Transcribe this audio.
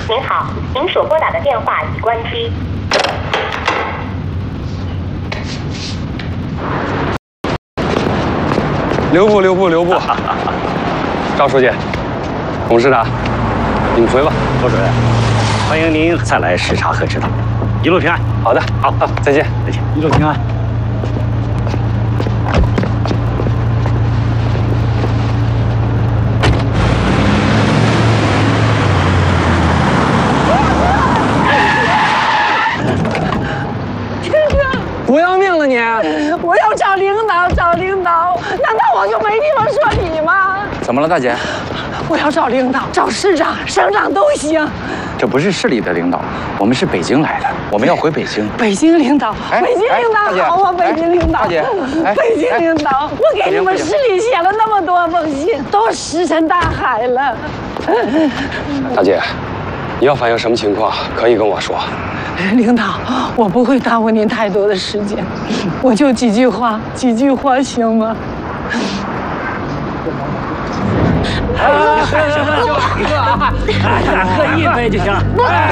您好，您所拨打的电话已关机。 留步！赵书记，董事长，你们回吧。 罗主任，欢迎您再来视察和指导，一路平安。 好的，好，再见， 再见，一路平安。 不要命了你！ 我要找领导，难道我就没地方说理吗？ 怎么了，大姐？ 我要找领导，找市长、省长都行。 这不是市里的领导，我们是北京来的，我们要回北京。 北京领导，北京领导好啊！北京领导， 大姐， 北京领导，我给你们市里写了那么多封信，都石沉大海了。 大姐，你要反映什么情况，可以跟我说。 领导，我不会耽误您太多的时间，我就几句话行吗？ 喝一杯就行。